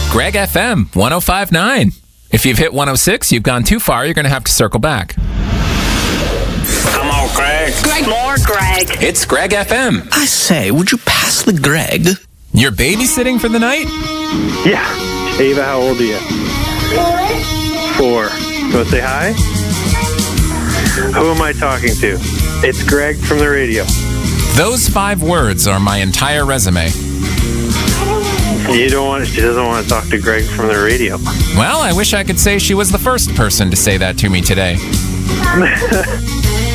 Greg FM 105.9. If you've hit 106, you've gone too far. You're going to have to circle back. Come on, Greg. More Greg. It's Greg FM. I say, would you pass the Greg? You're babysitting for the night? Yeah. Ava, how old are you? 4. You want to say hi? Who am I talking to? It's Greg from the radio. Those 5 words are my entire resume. She doesn't want to talk to Greg from the radio. Well, I wish I could say she was the first person to say that to me today.